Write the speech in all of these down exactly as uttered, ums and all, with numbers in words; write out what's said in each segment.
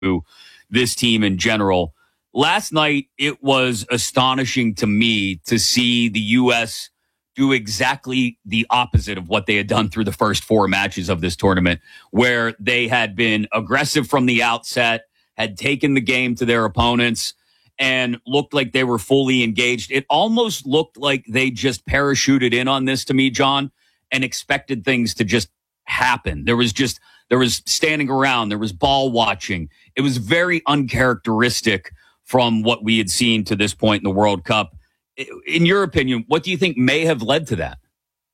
this team in general. Last night, it was astonishing to me to see the U S do exactly the opposite of what they had done through the first four matches of this tournament, where they had been aggressive from the outset, had taken the game to their opponents, and looked like they were fully engaged. It almost looked like they just parachuted in on this to me, John, and expected things to just happen. There was just, there was standing around, there was ball watching. It was very uncharacteristic from what we had seen to this point in the World Cup. In your opinion, what do you think may have led to that?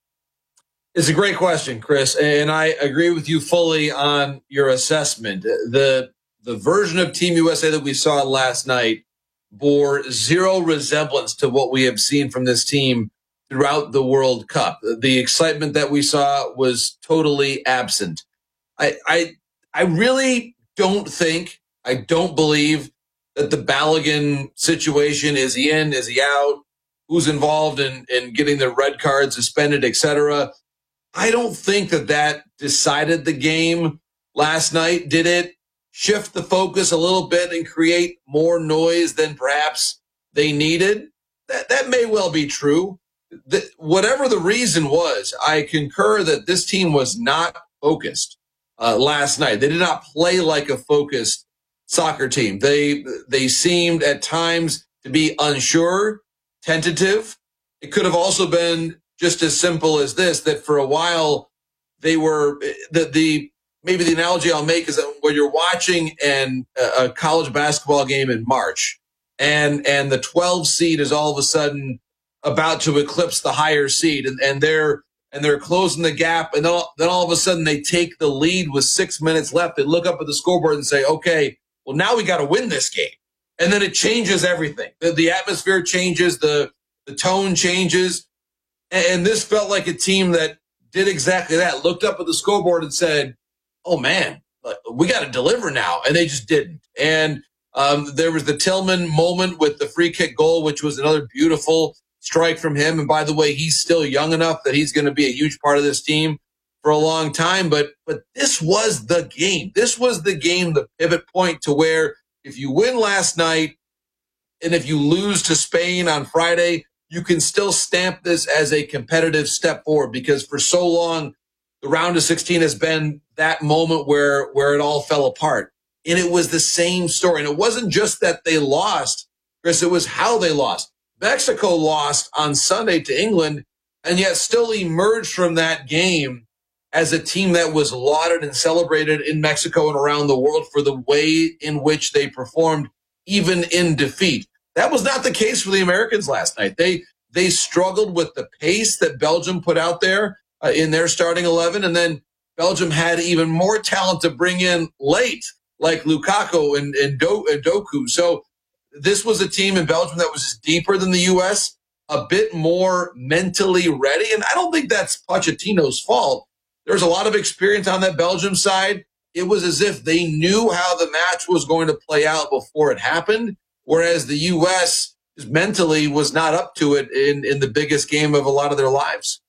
It's a great question, Chris, and I agree with you fully on your assessment. The the version of Team U S A that we saw last night bore zero resemblance to what we have seen from this team throughout the World Cup. The excitement that we saw was totally absent. I I, I really don't think, I don't believe that the Balogun situation, is he in, is he out? Who's involved in, in getting the red card suspended, et cetera. I don't think that that decided the game last night. Did it shift the focus a little bit and create more noise than perhaps they needed? That, that may well be true. The, whatever the reason was, I concur that this team was not focused uh, last night. They did not play like a focused soccer team. They, they seemed at times to be unsure, tentative. It could have also been just as simple as this, that for a while they were the, the maybe the analogy I'll make is that when you're watching an, a college basketball game in March and, and the twelve seed is all of a sudden about to eclipse the higher seed and, and they're, and they're closing the gap. And then all, then all of a sudden they take the lead with six minutes left. They look up at the scoreboard and say, okay, well, now we got to win this game. And then it changes everything. The, the atmosphere changes, the, the tone changes. And, and this felt like a team that did exactly that, looked up at the scoreboard and said, oh, man, we got to deliver now. And they just didn't. And um, there was the Tillman moment with the free kick goal, which was another beautiful strike from him. And by the way, he's still young enough that he's going to be a huge part of this team for a long time. But but this was the game. This was the game, the pivot point to where if you win last night and if you lose to Spain on Friday, you can still stamp this as a competitive step forward, because for so long, the round of sixteen has been that moment where, where it all fell apart. And it was the same story. And it wasn't just that they lost, Chris, it was how they lost. Mexico lost on Sunday to England and yet still emerged from that game as a team that was lauded and celebrated in Mexico and around the world for the way in which they performed, even in defeat. That was not the case for the Americans last night. They they struggled with the pace that Belgium put out there uh, in their starting eleven, and then Belgium had even more talent to bring in late, like Lukaku and, and, Do, and Doku. So this was a team in Belgium that was deeper than the U S, a bit more mentally ready, and I don't think that's Pochettino's fault. There's a lot of experience on that Belgium side. It was as if they knew how the match was going to play out before it happened, whereas the U S mentally was not up to it in, in the biggest game of a lot of their lives.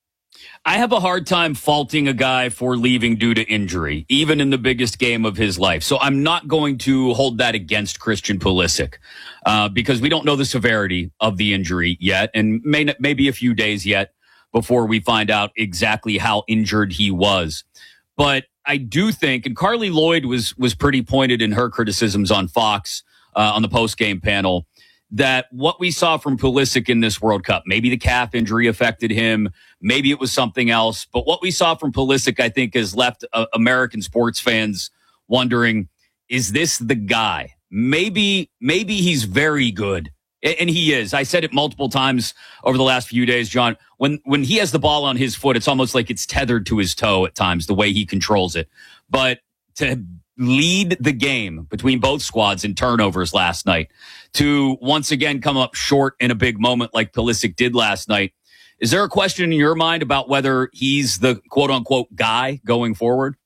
I have a hard time faulting a guy for leaving due to injury, even in the biggest game of his life. So I'm not going to hold that against Christian Pulisic uh, because we don't know the severity of the injury yet, and may not, maybe a few days yet before we find out exactly how injured he was. But I do think, and Carly Lloyd was was pretty pointed in her criticisms on Fox uh, on the post-game panel, that what we saw from Pulisic in this World Cup, maybe the calf injury affected him, maybe it was something else, but what we saw from Pulisic, I think, has left uh, American sports fans wondering, is this the guy? Maybe, maybe he's very good. And he is. I said it multiple times over the last few days, John. When when he has the ball on his foot, it's almost like it's tethered to his toe at times, the way he controls it. But to lead the game between both squads in turnovers last night, to once again come up short in a big moment like Pulisic did last night, is there a question in your mind about whether he's the quote-unquote guy going forward?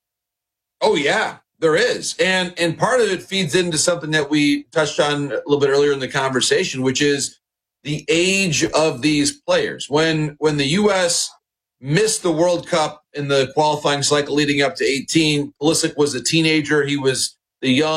Oh, yeah. There is. And and part of it feeds into something that we touched on a little bit earlier in the conversation, which is the age of these players. When when the U S missed the World Cup in the qualifying cycle leading up to eighteen, Pulisic was a teenager. He was the young